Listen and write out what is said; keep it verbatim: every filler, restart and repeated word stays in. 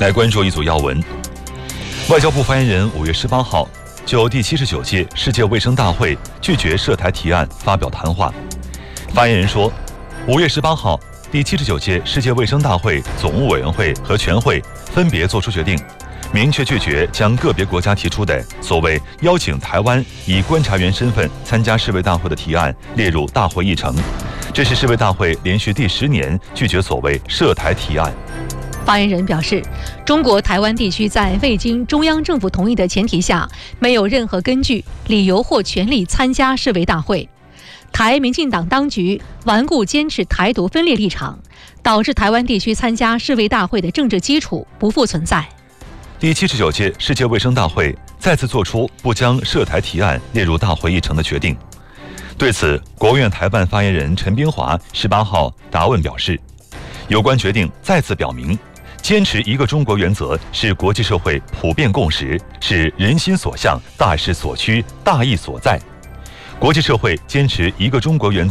来关注一组要闻。外交部发言人五月十八号就第七十九届世界卫生大会拒绝涉台提案发表谈话。发言人说，五月十八号，第七十九届世界卫生大会总务委员会和全会分别作出决定，明确拒绝将个别国家提出的所谓邀请台湾以观察员身份参加世卫大会的提案列入大会议程。这是世卫大会连续第十年拒绝所谓涉台提案。 发言人表示，中国台湾地区在未经中央政府同意的前提下，没有任何根据、理由或权利参加世卫大会。台民进党当局顽固坚持台独分裂立场，导致台湾地区参加世卫大会的政治基础不复存在。 第七十九届世界卫生大会再次作出不将涉台提案列入大会议程的决定。对此，国务院台办发言人陈冰华十八号答问表示，有关决定再次表明，坚持一个中国原则是国际社会普遍共识，是人心所向、大势所趋、大义所在。国际社会坚持一个中国原则